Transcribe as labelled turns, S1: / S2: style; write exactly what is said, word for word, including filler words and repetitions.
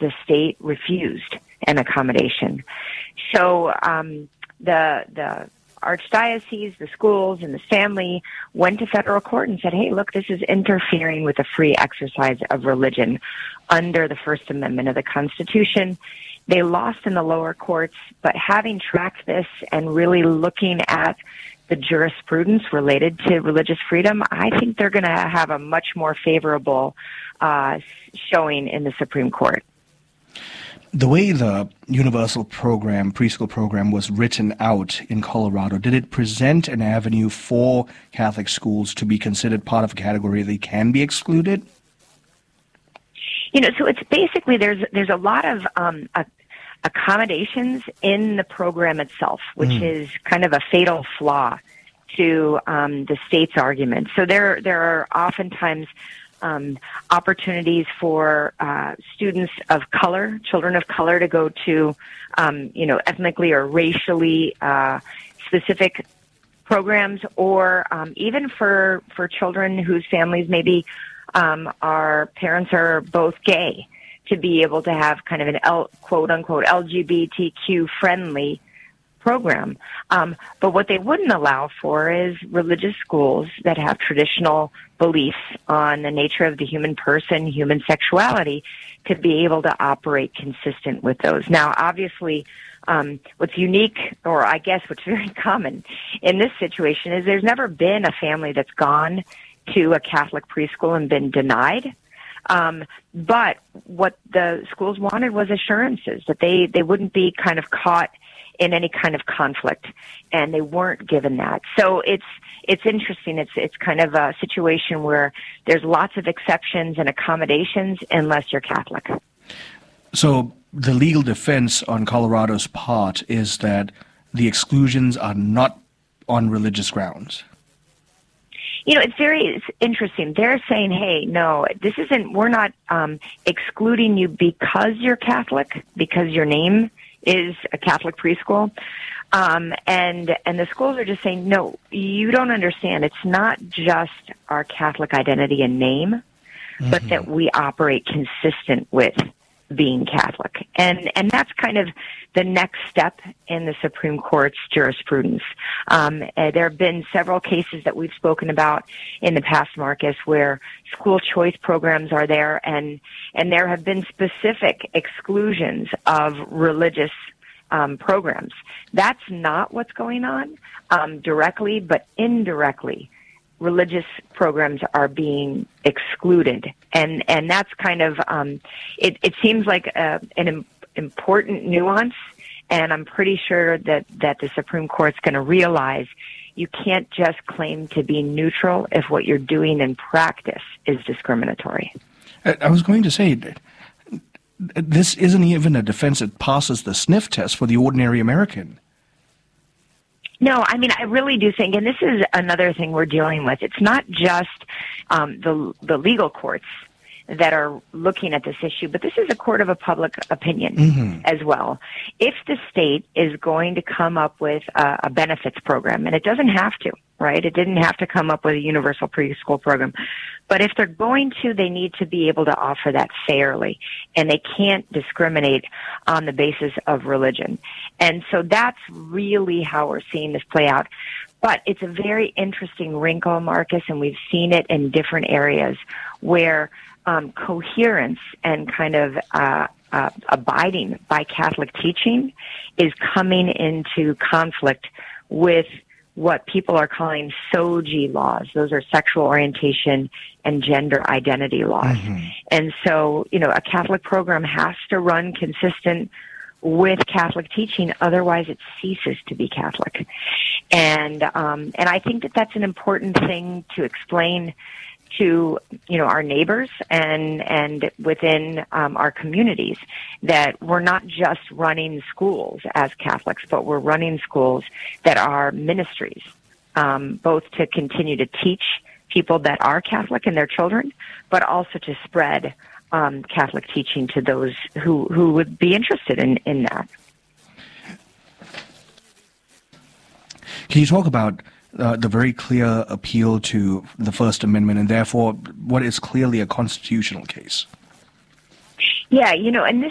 S1: the state refused an accommodation. So um, the the archdiocese, the schools, and the family went to federal court and said, hey, look, this is interfering with the free exercise of religion under the First Amendment of the Constitution. They lost in the lower courts, but having tracked this and really looking at the jurisprudence related to religious freedom, I think they're going to have a much more favorable uh, showing in the Supreme Court.
S2: The way the universal program, preschool program, was written out in Colorado, did it present an avenue for Catholic schools to be considered part of a category that can be excluded?
S1: You know, so it's basically there's there's a lot of um, uh, accommodations in the program itself, which mm. is kind of a fatal flaw to um, the state's argument. So there there are oftentimes Um, opportunities for uh, students of color, children of color, to go to, um, you know, ethnically or racially uh, specific programs, or um, even for for children whose families maybe um, our parents are both gay, to be able to have kind of an L, quote unquote L G B T Q friendly program. Um, but what they wouldn't allow for is religious schools that have traditional beliefs on the nature of the human person, human sexuality, to be able to operate consistent with those. Now, obviously, um, what's unique, or I guess what's very common in this situation, is there's never been a family that's gone to a Catholic preschool and been denied. Um, but what the schools wanted was assurances that they, they wouldn't be kind of caught in any kind of conflict, and they weren't given that. So it's it's interesting. It's it's kind of a situation where there's lots of exceptions and accommodations unless you're Catholic.
S2: So the legal defense on Colorado's part is that the exclusions are not on religious grounds.
S1: You know, it's very it's interesting. They're saying, hey, no, this isn't, we're not um, excluding you because you're Catholic, because your name is a Catholic preschool. Um, and, and the schools are just saying, no, you don't understand. It's not just our Catholic identity and name, mm-hmm. but that we operate consistent with being Catholic. And, and that's kind of the next step in the Supreme Court's jurisprudence. Um, uh, there have been several cases that we've spoken about in the past, Marcus, where school choice programs are there, and, and there have been specific exclusions of religious um, programs. That's not what's going on um, directly, but indirectly. Religious programs are being excluded, and and that's kind of um, it. It seems like a, an im- important nuance, and I'm pretty sure that that the Supreme Court's going to realize you can't just claim to be neutral if what you're doing in practice is discriminatory.
S2: I was going to say, this isn't even a defense that passes the sniff test for the ordinary American.
S1: No, I mean, I really do think, and this is another thing we're dealing with, it's not just um, the the legal courts that are looking at this issue, but this is a court of a public opinion mm-hmm. as well. If the state is going to come up with a, a benefits program, and it doesn't have to, right? It didn't have to come up with a universal preschool program. But if they're going to, they need to be able to offer that fairly, and they can't discriminate on the basis of religion. And so that's really how we're seeing this play out. But it's a very interesting wrinkle, Marcus, and we've seen it in different areas where um, coherence and kind of uh, uh, abiding by Catholic teaching is coming into conflict with what people are calling S O G I laws. Those are sexual orientation and gender identity laws. Mm-hmm. And so, you know, a Catholic program has to run consistent with Catholic teaching, otherwise it ceases to be Catholic. And um, and I think that that's an important thing to explain to, you know, our neighbors and and within um, our communities, that we're not just running schools as Catholics, but we're running schools that are ministries, um, both to continue to teach people that are Catholic and their children, but also to spread um, Catholic teaching to those who, who would be interested in, in that.
S2: Can you talk about Uh, the very clear appeal to the First Amendment, and therefore what is clearly a constitutional case?
S1: Yeah, you know, and this